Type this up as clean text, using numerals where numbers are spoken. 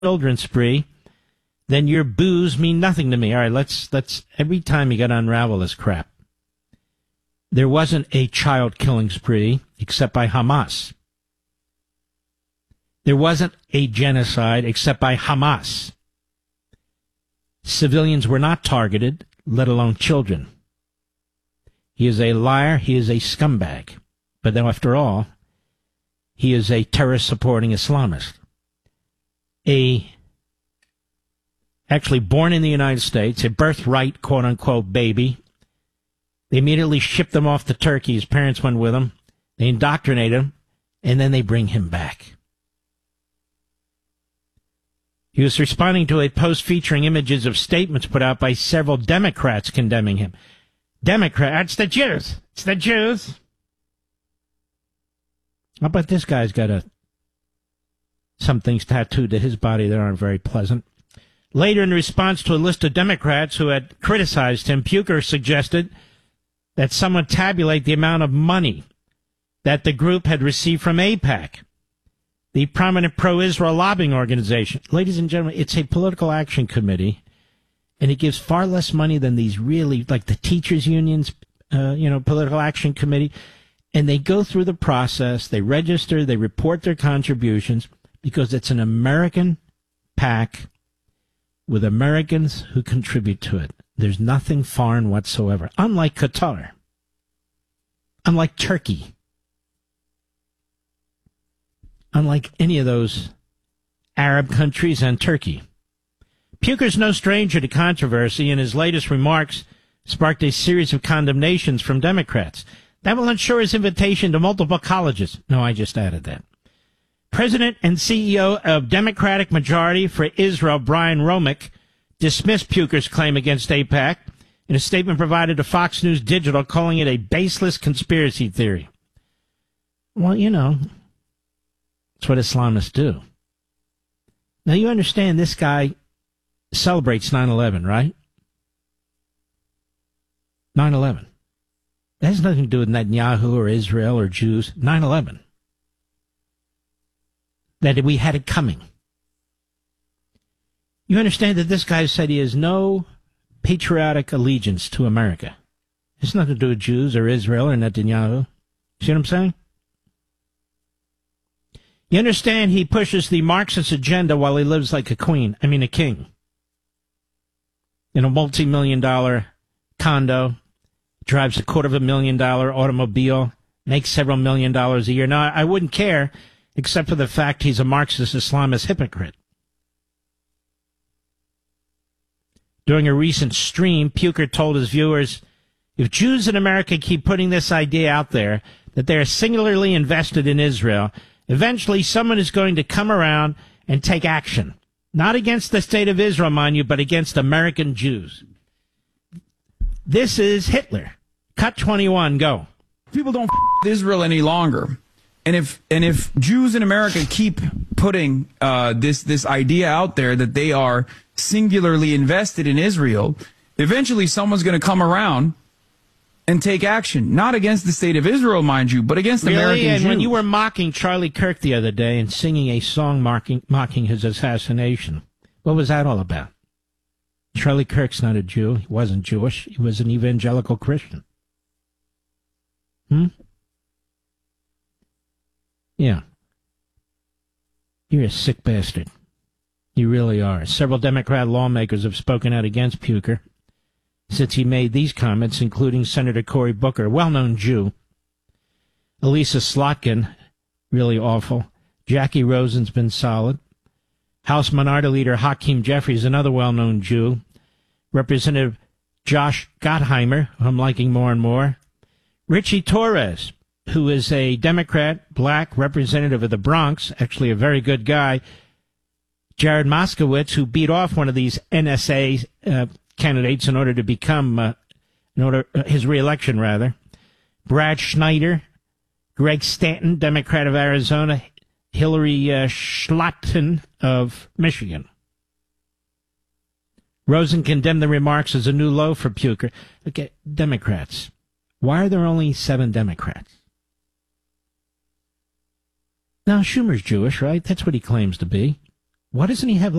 children spree, then your boos mean nothing to me. All right, let's every time you got to unravel this crap. There wasn't a child killing spree except by Hamas. There wasn't a genocide except by Hamas. Civilians were not targeted, let alone children. He is a liar. He is a scumbag. But then, after all, he is a terrorist-supporting Islamist. Actually born in the United States, a birthright, quote-unquote, baby. They immediately shipped him off to Turkey. His parents went with him. They indoctrinated him, and then they bring him back. He was responding to a post featuring images of statements put out by several Democrats condemning him. Democrats, the Jews. It's the Jews. How about this guy's got some things tattooed to his body that aren't very pleasant. Later, in response to a list of Democrats who had criticized him, Puker suggested that someone tabulate the amount of money that the group had received from AIPAC, the prominent pro-Israel lobbying organization. Ladies and gentlemen, it's a political action committee, and it gives far less money than these really, like the teachers' unions, political action committee. And they go through the process, they register, they report their contributions, because it's an American PAC with Americans who contribute to it. There's nothing foreign whatsoever, unlike Qatar, unlike Turkey, unlike any of those Arab countries and Turkey. Puker's no stranger to controversy, and his latest remarks sparked a series of condemnations from Democrats. That will ensure his invitation to multiple colleges. No, I just added that. President and CEO of Democratic Majority for Israel, Brian Romick, dismissed Puker's claim against AIPAC in a statement provided to Fox News Digital, calling it a baseless conspiracy theory. Well, that's what Islamists do. Now, you understand this guy celebrates 9/11, right? 9/11. That has nothing to do with Netanyahu or Israel or Jews. 9/11. That we had it coming. You understand that this guy said he has no patriotic allegiance to America. It's nothing to do with Jews or Israel or Netanyahu. See what I'm saying? You understand he pushes the Marxist agenda while he lives like a king. In a multi-million-dollar condo, drives a $250,000 automobile, makes several $1,000,000 a year. Now, I wouldn't care, except for the fact he's a Marxist Islamist hypocrite. During a recent stream, Puker told his viewers, if Jews in America keep putting this idea out there that they are singularly invested in Israel, eventually someone is going to come around and take action. Not against the state of Israel, mind you, but against American Jews. This is Hitler. Cut 21, go. People don't with Israel any longer. And if Jews in America keep putting this idea out there that they are singularly invested in Israel, eventually someone's going to come around and take action. Not against the state of Israel, mind you, but against American Jews. And when you were mocking Charlie Kirk the other day and singing a song mocking his assassination, what was that all about? Charlie Kirk's not a Jew. He wasn't Jewish. He was an evangelical Christian. Yeah. You're a sick bastard. You really are. Several Democrat lawmakers have spoken out against Puker since he made these comments, including Senator Cory Booker, a well-known Jew, Elisa Slotkin, really awful, Jackie Rosen's been solid, House Minority Leader Hakeem Jeffries, another well-known Jew, Representative Josh Gottheimer, who I'm liking more and more, Richie Torres, who is a Democrat, black representative of the Bronx, actually a very good guy, Jared Moskowitz, who beat off one of these NSA candidates in order to become, his reelection rather, Brad Schneider, Greg Stanton, Democrat of Arizona, Hillary Schlotton of Michigan. Rosen condemned the remarks as a new low for Puker. Okay, Democrats. Why are there only 7 Democrats? Now, Schumer's Jewish, right? That's what he claims to be. Why doesn't he have